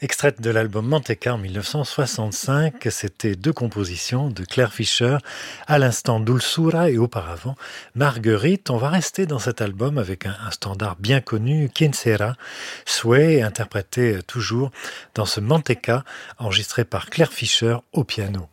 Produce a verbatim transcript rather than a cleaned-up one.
Extraite de l'album Manteca en mille neuf cent soixante-cinq, c'était deux compositions de Claire Fischer, à l'instant Dulçura et auparavant Marguerite. On va rester dans cet album avec un, un standard bien connu, Quien Sera, Sway, interprété toujours dans ce Manteca, enregistré par Claire Fischer au piano.